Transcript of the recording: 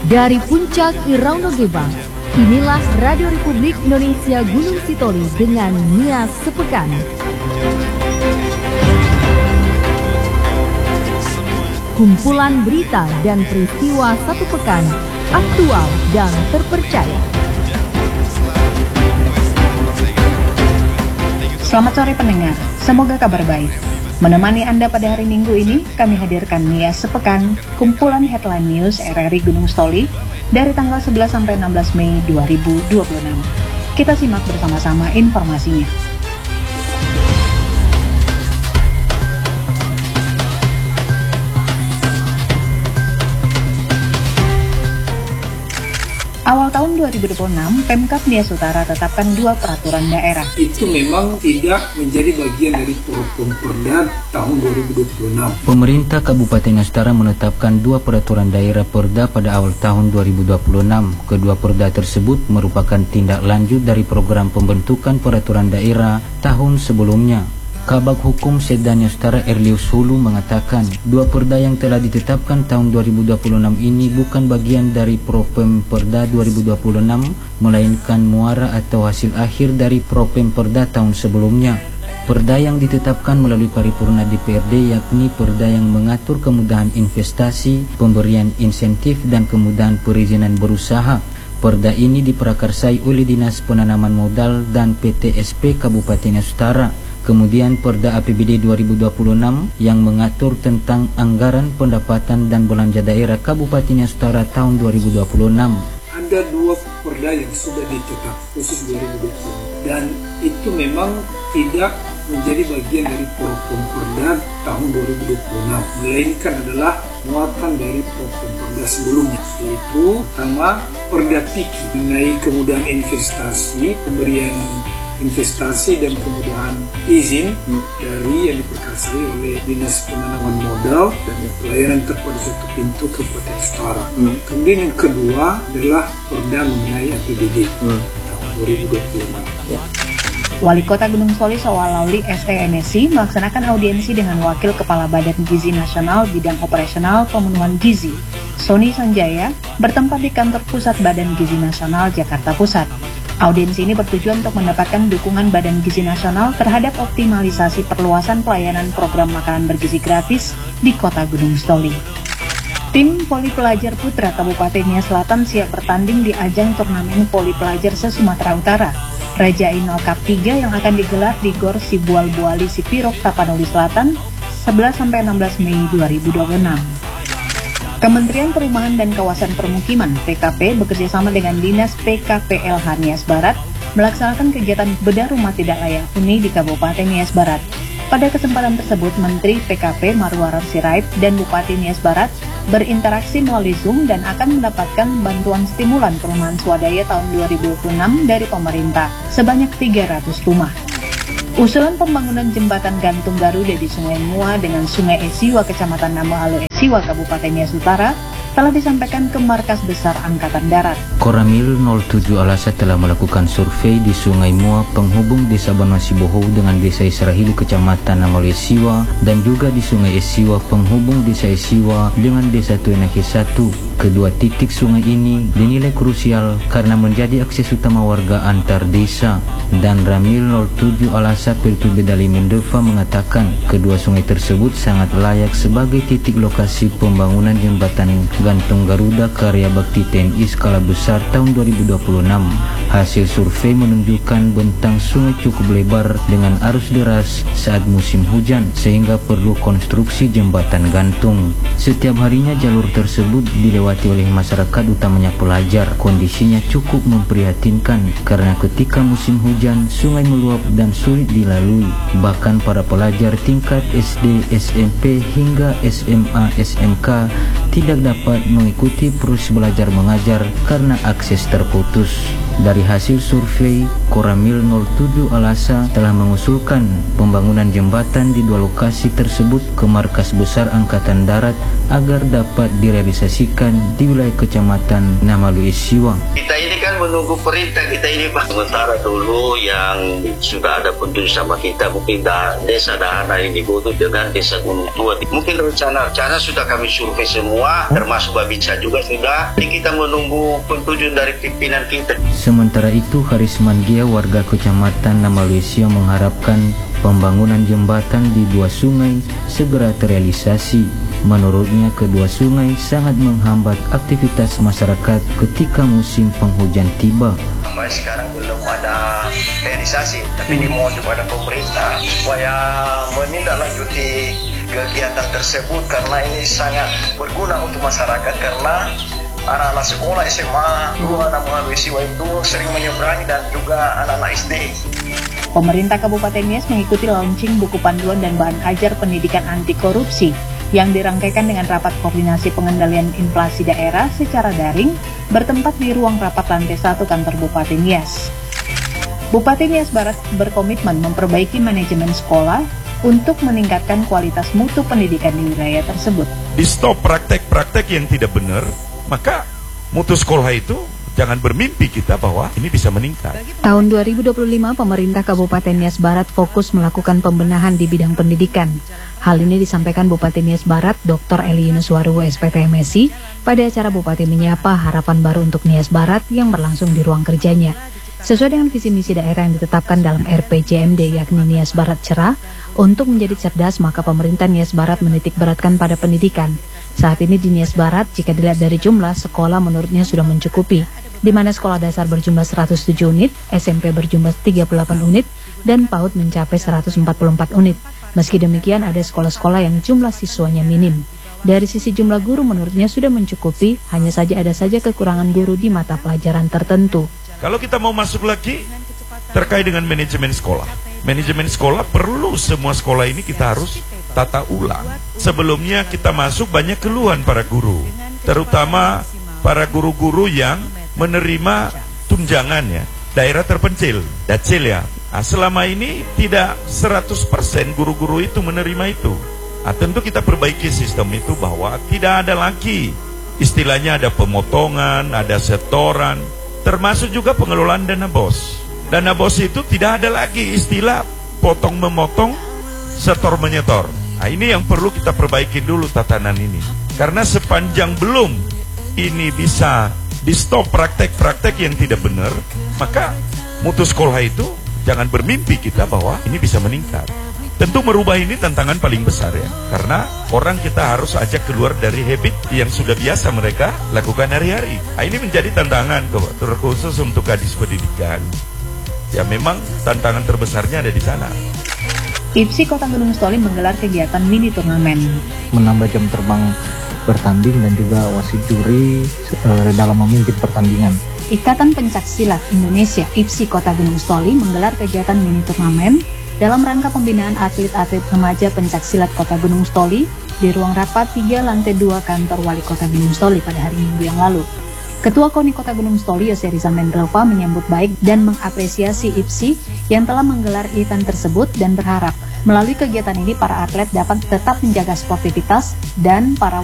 Dari puncak Irauno Gebang, inilah Radio Republik Indonesia Gunung Sitoli dengan Nia Sepekan. Kumpulan berita dan peristiwa satu pekan, aktual dan terpercaya. Selamat sore pendengar, semoga kabar baik. Menemani Anda pada hari Minggu ini, kami hadirkan Nia Sepekan, kumpulan headline news RRI Gunung Sitoli dari tanggal 11 sampai 16 Mei 2026. Kita simak bersama-sama informasinya. Awal tahun 2026, Pemkab Nias Utara tetapkan 2 peraturan daerah. Itu memang tidak menjadi bagian dari program Perda tahun 2026. Pemerintah Kabupaten Nias Utara menetapkan 2 peraturan daerah Perda pada awal tahun 2026. Kedua Perda tersebut merupakan tindak lanjut dari program pembentukan peraturan daerah tahun sebelumnya. Kabag Hukum Setda Nias Utara Erlius Hulu mengatakan 2 perda yang telah ditetapkan tahun 2026 ini bukan bagian dari Propem Perda 2026, melainkan muara atau hasil akhir dari Propem Perda tahun sebelumnya. Perda yang ditetapkan melalui paripurna DPRD yakni perda yang mengatur kemudahan investasi, pemberian insentif dan kemudahan perizinan berusaha. Perda ini diprakarsai oleh Dinas Penanaman Modal dan PT SP Kabupaten Nias Utara. Kemudian Perda APBD 2026 yang mengatur tentang anggaran pendapatan dan belanja daerah Kabupaten Nias Utara tahun 2026. Ada 2 perda yang sudah ditetap khusus 2020 dan itu memang tidak menjadi bagian dari program Perda tahun 2026, melainkan adalah muatan dari program Perda sebelumnya, yaitu pertama Perda PIKI mengenai kemudahan investasi, pemberian investasi dan kemudahan izin dari yang diperkarsai oleh Dinas Penanaman Modal dan pelayanan terpadu satu pintu Kabupaten Utara. Kemudian yang kedua adalah Perda mengenai APBD tahun 2026. Wali Kota Gunung Sitoli Sawalauli SEMSI melaksanakan audiensi dengan Wakil Kepala Badan Gizi Nasional Bidang Operasional Pemenuhan Gizi, Sony Sanjaya, bertempat di kantor pusat Badan Gizi Nasional Jakarta Pusat. Audiensi ini bertujuan untuk mendapatkan dukungan Badan Gizi Nasional terhadap optimalisasi perluasan pelayanan program makanan bergizi gratis di Kota Gunung Sitoli. Tim Poli Pelajar Putra Kabupaten Nias Selatan siap bertanding di ajang turnamen Poli Pelajar se-Sumatera Utara, Raja Inal Cup 3 yang akan digelar di Gor Sibual Buali Sipirok, Tapanuli Selatan, 11-16 Mei 2026. Kementerian Perumahan dan Kawasan Permukiman (PKP) bekerjasama dengan Dinas PKPLH Nias Barat melaksanakan kegiatan bedah rumah tidak layak huni di Kabupaten Nias Barat. Pada kesempatan tersebut, Menteri PKP Marwarar Sirait dan Bupati Nias Barat berinteraksi melalui Zoom dan akan mendapatkan bantuan stimulan perumahan swadaya tahun 2026 dari pemerintah sebanyak 300 rumah. Usulan pembangunan jembatan gantung Garuda di Sungai Mua dengan Sungai Esiwa Kecamatan Namo Esiwa Kabupaten Nias Utara telah disampaikan ke Markas Besar Angkatan Darat. Koramil 07 Alasa telah melakukan survei di Sungai Mua penghubung Desa Banwasiboho dengan Desa Israhili Kecamatan Namo Esiwa dan juga di Sungai Esiwa penghubung Desa Esiwa dengan Desa Tuenaki 1. Kedua titik sungai ini dinilai krusial karena menjadi akses utama warga antar desa. Dan Ramil 07 Alasa Peltu Bedali Mendeva mengatakan kedua sungai tersebut sangat layak sebagai titik lokasi pembangunan jembatan gantung Garuda karya bakti TNI skala besar tahun 2026. Hasil survei menunjukkan bentang sungai cukup lebar dengan arus deras saat musim hujan sehingga perlu konstruksi jembatan gantung. Setiap harinya jalur tersebut dilewati oleh masyarakat utamanya pelajar. Kondisinya cukup memprihatinkan karena ketika musim hujan sungai meluap dan sulit dilalui. Bahkan para pelajar tingkat SD, SMP hingga SMA, SMK tidak dapat mengikuti proses belajar mengajar karena akses terputus. Dari hasil survei, Koramil 07 Alasa telah mengusulkan pembangunan jembatan di 2 lokasi tersebut ke markas besar Angkatan Darat agar dapat direalisasikan di wilayah Kecamatan Namalu Isiwa. Kita ini kan menunggu perintah kita ini Pak. Sementara dulu yang sudah ada petunjuk sama kita, mungkin desa Dahana ini dibutuh dengan desa Gunung Tua. Mungkin rencana sudah kami survei semua, termasuk Babinsa juga sudah. Jadi kita menunggu petunjuk dari pimpinan kita. Sementara itu, Harisman Gia, warga Kecamatan Namalu Isiwa, mengharapkan pembangunan jembatan di 2 sungai segera terrealisasi. Menurutnya, kedua sungai sangat menghambat aktivitas masyarakat ketika musim penghujan tiba. Sampai sekarang belum ada realisasi, tapi dimohon kepada pemerintah supaya menindaklanjuti kegiatan tersebut karena ini sangat berguna untuk masyarakat, karena anak-anak sekolah SMA 2 Namalu Isiwa itu sering menyeberangi dan juga anak-anak SD. Pemerintah Kabupaten Nias mengikuti launching buku panduan dan bahan ajar pendidikan anti korupsi yang dirangkaikan dengan rapat koordinasi pengendalian inflasi daerah secara daring bertempat di ruang rapat lantai 1 kantor Bupati Nias. Bupati Nias Barat berkomitmen memperbaiki manajemen sekolah untuk meningkatkan kualitas mutu pendidikan di wilayah tersebut. Di stop praktek-praktek yang tidak benar, maka mutu sekolah itu jangan bermimpi kita bahwa ini bisa meningkat. Tahun 2025, pemerintah Kabupaten Nias Barat fokus melakukan pembenahan di bidang pendidikan. Hal ini disampaikan Bupati Nias Barat, Dr. Eli Yunuswaru, SPT MSI, pada acara Bupati Menyapa Harapan Baru untuk Nias Barat yang berlangsung di ruang kerjanya. Sesuai dengan visi misi daerah yang ditetapkan dalam RPJMD, yakni Nias Barat Cerah, untuk menjadi cerdas, maka pemerintah Nias Barat menitik beratkan pada pendidikan. Saat ini di Nias Barat, jika dilihat dari jumlah, sekolah menurutnya sudah mencukupi, di mana sekolah dasar berjumlah 107 unit, SMP berjumlah 38 unit, dan PAUD mencapai 144 unit. Meski demikian, ada sekolah-sekolah yang jumlah siswanya minim. Dari sisi jumlah guru menurutnya sudah mencukupi, hanya saja ada saja kekurangan guru di mata pelajaran tertentu. Kalau kita mau masuk lagi terkait dengan manajemen sekolah. Manajemen sekolah perlu semua sekolah ini kita harus tata ulang. Sebelumnya kita masuk banyak keluhan para guru, terutama para guru-guru yang menerima tunjangan ya, daerah terpencil, dacil ya. Nah, selama ini tidak 100% guru-guru itu menerima itu. Nah, tentu kita perbaiki sistem itu bahwa tidak ada lagi istilahnya ada pemotongan, ada setoran, termasuk juga pengelolaan dana BOS. Dana BOS itu tidak ada lagi istilah potong-memotong, setor-menyetor. Nah, ini yang perlu kita perbaiki dulu tatanan ini. Karena sepanjang belum ini bisa di stop praktek-praktek yang tidak benar, maka mutu sekolah itu jangan bermimpi kita bahwa ini bisa meningkat. Tentu merubah ini tantangan paling besar ya, karena orang kita harus ajak keluar dari habit yang sudah biasa mereka lakukan hari-hari. Nah, ini menjadi tantangan terkhusus untuk Kadis Pendidikan. Ya memang tantangan terbesarnya ada di sana. IPSI Kota Gunung Sitoli menggelar kegiatan mini turnamen. Menambah jam terbang bertanding dan juga wasit juri dalam memimpin pertandingan. Ikatan Pencak Silat Indonesia IPSI Kota Gunung Sitoli menggelar kegiatan mini turnamen dalam rangka pembinaan atlet-atlet remaja Pencak Silat Kota Gunung Sitoli di ruang rapat 3 lantai 2 kantor Wali Kota Gunung Sitoli pada hari Minggu yang lalu. Ketua KONI Kota Gunung Sitoli Yose Rizal Mendrova menyambut baik dan mengapresiasi IPSI yang telah menggelar event tersebut dan berharap melalui kegiatan ini para atlet dapat tetap menjaga sportivitas dan para